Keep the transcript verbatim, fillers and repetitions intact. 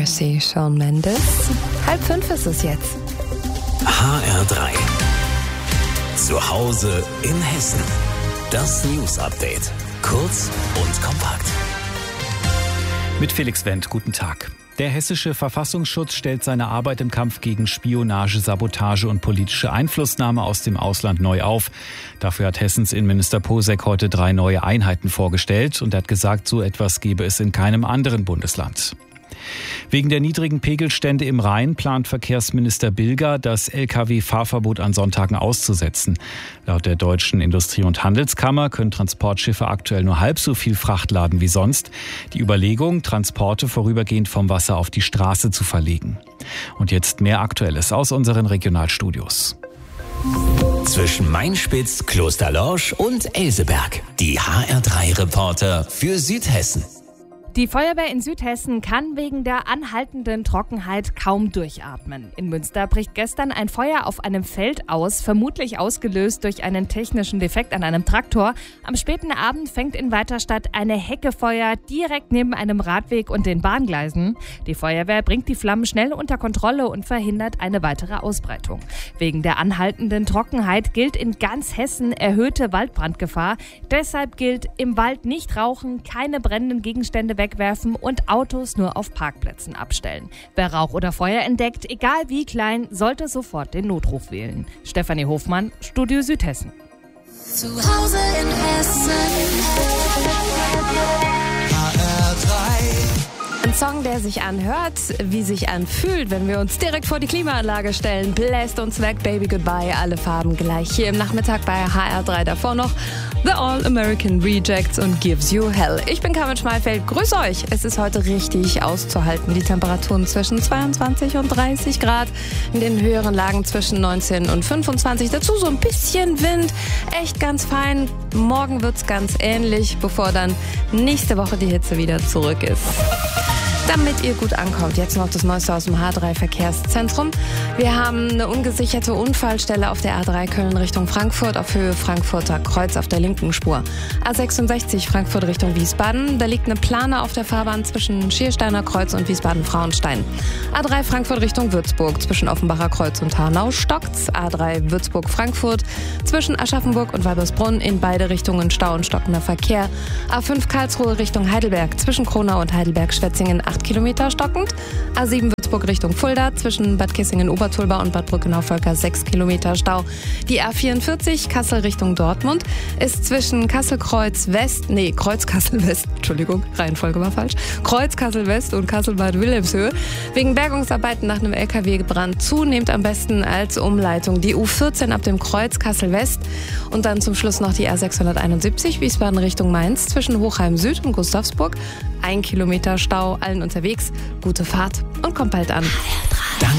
Mercy, Shawn Mendes. Halb fünf ist es jetzt. H R drei. Zu Hause in Hessen. Das News Update. Kurz und kompakt. Mit Felix Wendt, guten Tag. Der hessische Verfassungsschutz stellt seine Arbeit im Kampf gegen Spionage, Sabotage und politische Einflussnahme aus dem Ausland neu auf. Dafür hat Hessens Innenminister Posek heute drei neue Einheiten vorgestellt und er hat gesagt, so etwas gebe es in keinem anderen Bundesland. Wegen der niedrigen Pegelstände im Rhein plant Verkehrsminister Bilger, das L K W-Fahrverbot an Sonntagen auszusetzen. Laut der Deutschen Industrie- und Handelskammer können Transportschiffe aktuell nur halb so viel Fracht laden wie sonst. Die Überlegung, Transporte vorübergehend vom Wasser auf die Straße zu verlegen. Und jetzt mehr Aktuelles aus unseren Regionalstudios. Zwischen Mainspitz, Klosterlorsch und Elseberg. Die H R drei Reporter für Südhessen. Die Feuerwehr in Südhessen kann wegen der anhaltenden Trockenheit kaum durchatmen. In Münster bricht gestern ein Feuer auf einem Feld aus, vermutlich ausgelöst durch einen technischen Defekt an einem Traktor. Am späten Abend fängt in Weiterstadt eine Hecke Feuer direkt neben einem Radweg und den Bahngleisen. Die Feuerwehr bringt die Flammen schnell unter Kontrolle und verhindert eine weitere Ausbreitung. Wegen der anhaltenden Trockenheit gilt in ganz Hessen erhöhte Waldbrandgefahr. Deshalb gilt im Wald nicht rauchen, keine brennenden Gegenstände wegwerfen und Autos nur auf Parkplätzen abstellen. Wer Rauch oder Feuer entdeckt, egal wie klein, sollte sofort den Notruf wählen. Stefanie Hofmann, Studio Südhessen. Zu Hause in Hessen. H R drei. Ein Song, der sich anhört, wie sich anfühlt, wenn wir uns direkt vor die Klimaanlage stellen. Bläst uns weg, Baby Goodbye, alle Farben gleich. Hier im Nachmittag bei H R drei, davor noch The All-American Rejects und Gives You Hell. Ich bin Carmen Schmalfeld, grüß euch. Es ist heute richtig auszuhalten. Die Temperaturen zwischen zweiundzwanzig und dreißig Grad, in den höheren Lagen zwischen neunzehn und fünfundzwanzig. Dazu so ein bisschen Wind, echt ganz fein. Morgen wird's ganz ähnlich, bevor dann nächste Woche die Hitze wieder zurück ist. Damit ihr gut ankommt, jetzt noch das Neueste aus dem H drei Verkehrszentrum. Wir haben eine ungesicherte Unfallstelle auf der A drei Köln Richtung Frankfurt auf Höhe Frankfurter Kreuz auf der linken Spur. A sechsundsechzig Frankfurt Richtung Wiesbaden, da liegt eine Plane auf der Fahrbahn zwischen Schiersteiner Kreuz und Wiesbaden-Frauenstein. A drei Frankfurt Richtung Würzburg, zwischen Offenbacher Kreuz und Hanau stockt's. A drei Würzburg-Frankfurt, zwischen Aschaffenburg und Weibersbrunn in beide Richtungen Stau und stockender Verkehr. A fünf Karlsruhe Richtung Heidelberg, zwischen Kronau und Heidelberg-Schwetzingen acht Kilometer stockend. A sieben Würzburg Richtung Fulda, zwischen Bad Kissingen-Obertulba und Bad Brückenau-Völker sechs Kilometer Stau. Die A vierundvierzig Kassel Richtung Dortmund ist zwischen Kassel-Kreuz-West, nee, Kreuz-Kassel-West, Entschuldigung, Reihenfolge war falsch, Kreuz-Kassel-West und Kassel-Bad Wilhelmshöhe wegen Bergungsarbeiten nach einem L K W-Brand zunehmend am besten als Umleitung. Die U vierzehn ab dem Kreuz Kassel-West und dann zum Schluss noch die A sechshunderteinundsiebzig Wiesbaden Richtung Mainz zwischen Hochheim Süd und Gustavsburg. Ein Kilometer Stau, allen unterwegs. Gute Fahrt und kommt bald an.